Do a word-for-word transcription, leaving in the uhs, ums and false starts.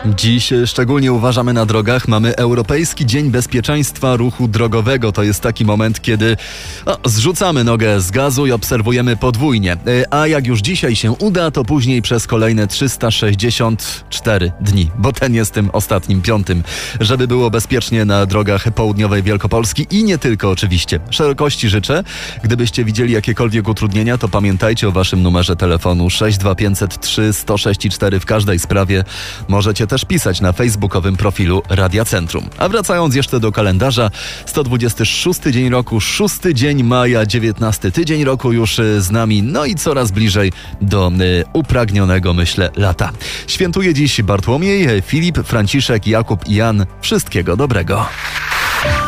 Dziś szczególnie uważamy na drogach. Mamy Europejski Dzień Bezpieczeństwa Ruchu Drogowego. To jest taki moment, kiedy o, zrzucamy nogę z gazu i obserwujemy podwójnie. A jak już dzisiaj się uda, to później przez kolejne trzysta sześćdziesiąt cztery dni, bo ten jest tym ostatnim, piątym, żeby było bezpiecznie na drogach południowej Wielkopolski i nie tylko oczywiście. Szerokości życzę. Gdybyście widzieli jakiekolwiek utrudnienia, to pamiętajcie o waszym numerze telefonu sześć dwa pięć zero trzy sto sześć cztery w każdej sprawie. Możecie też pisać na facebookowym profilu Radia Centrum. A wracając jeszcze do kalendarza, sto dwudziesty szósty dzień roku, szósty dzień maja, dziewiętnasty tydzień roku już z nami, no i coraz bliżej do y, upragnionego, myślę, lata. Świętuje dziś Bartłomiej, Filip, Franciszek, Jakub i Jan. Wszystkiego dobrego.